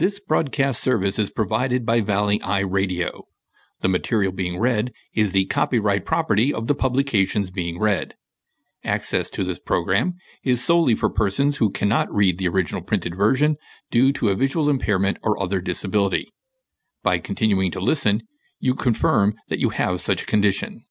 This broadcast service is provided by Valley Eye Radio. The material being read is the copyright property of the publications being read. Access to this program is solely for persons who cannot read the original printed version due to a visual impairment or other disability. By continuing to listen, you confirm that you have such a condition.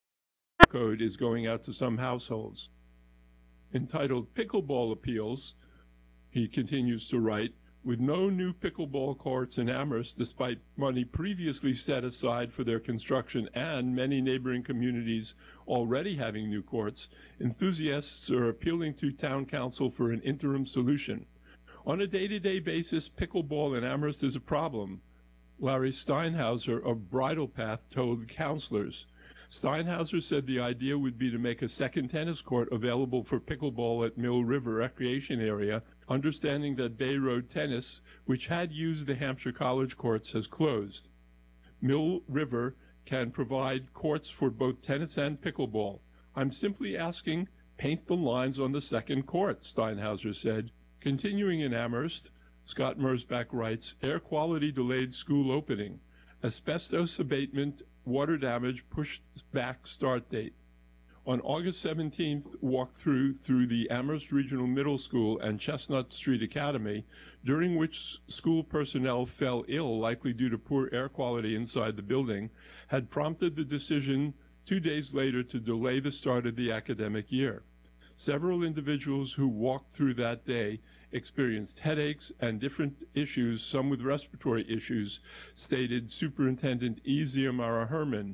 Code is going out to some households. Entitled Pickleball Appeals, he continues to write, with no new pickleball courts in Amherst, despite money previously set aside for their construction and many neighboring communities already having new courts, enthusiasts are appealing to town council for an interim solution. On a day-to-day basis, pickleball in Amherst is a problem, Larry Steinhauser of Bridle Path told counselors. Steinhauser said the idea would be to make a second tennis court available for pickleball at Mill River Recreation Area, understanding that Bay Road Tennis, which had used the Hampshire College courts, has closed. Mill River can provide courts for both tennis and pickleball. I'm simply asking, paint the lines on the second court, Steinhauser said. Continuing in Amherst, Scott Mersbach writes, air quality delayed school opening. Asbestos abatement, water damage pushed back start date. On August 17th, walkthrough through the Amherst Regional Middle School and Chestnut Street Academy, during which school personnel fell ill, likely due to poor air quality inside the building, had prompted the decision 2 days later to delay the start of the academic year. Several individuals who walked through that day experienced headaches and different issues, some with respiratory issues, stated Superintendent E. Ziamara Herman.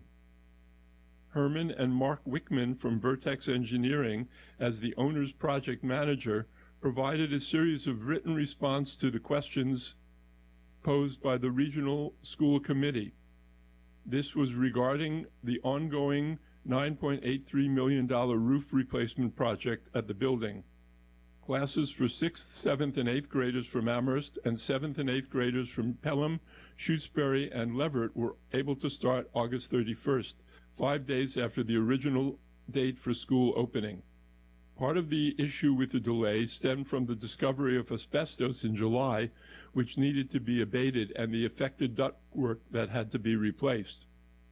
Herman and Mark Wickman from Vertex Engineering, as the owner's project manager, provided a series of written response to the questions posed by the Regional School Committee. This was regarding the ongoing $9.83 million roof replacement project at the building. Classes for 6th, 7th, and 8th graders from Amherst and 7th and 8th graders from Pelham, Shutesbury, and Leverett were able to start August 31st, 5 days after the original date for school opening. Part of the issue with the delay stemmed from the discovery of asbestos in July, which needed to be abated, and the affected ductwork that had to be replaced.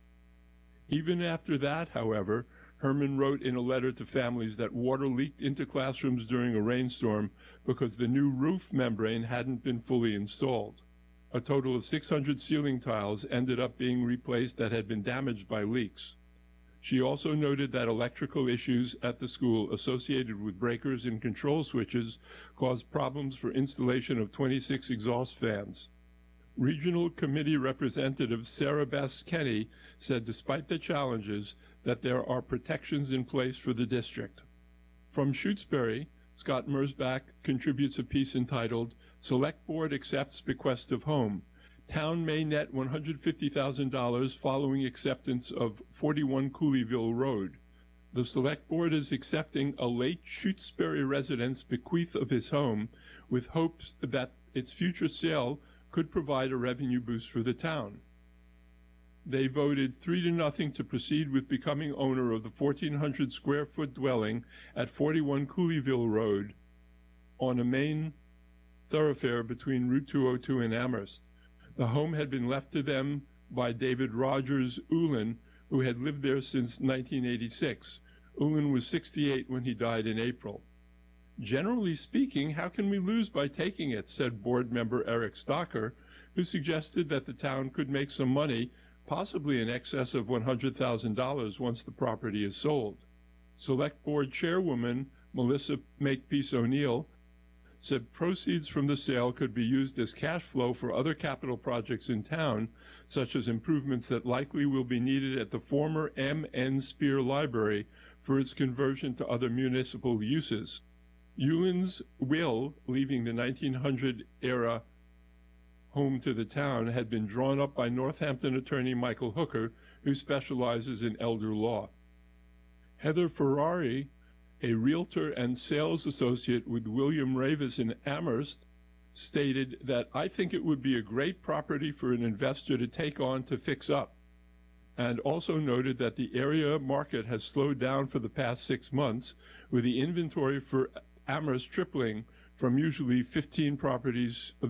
Even after that, however, Herman wrote in a letter to families that water leaked into classrooms during a rainstorm because the new roof membrane hadn't been fully installed. A total of 600 ceiling tiles ended up being replaced that had been damaged by leaks. She also noted that electrical issues at the school associated with breakers and control switches caused problems for installation of 26 exhaust fans. Regional Committee Representative Sarah Bess Kenny said despite the challenges that there are protections in place for the district. From Shutesbury, Scott Mersbach contributes a piece entitled Select Board Accepts Bequest of Home. Town may net $150,000 following acceptance of 41 Cooleyville Road. The Select Board is accepting a late Shutesbury resident's bequeath of his home with hopes that its future sale could provide a revenue boost for the town. They voted 3-0 to proceed with becoming owner of the 1,400 square foot dwelling at 41 Cooleyville Road on a main thoroughfare between Route 202 and Amherst. The home had been left to them by David Rogers Ullin, who had lived there since 1986. Ullin was 68 when he died in April. Generally speaking, how can we lose by taking it, said board member Eric Stocker, who suggested that the town could make some money, possibly in excess of $100,000 once the property is sold. Select Board Chairwoman Melissa Makepeace O'Neill said proceeds from the sale could be used as cash flow for other capital projects in town, such as improvements that likely will be needed at the former M.N. Spear Library for its conversion to other municipal uses. Ullin's will, leaving the 1900-era home to the town, had been drawn up by Northampton attorney Michael Hooker, who specializes in elder law. Heather Ferrari, a realtor and sales associate with William Ravis in Amherst, stated that I think it would be a great property for an investor to take on to fix up, and also noted that the area market has slowed down for the past 6 months, with the inventory for Amherst tripling from usually 15 properties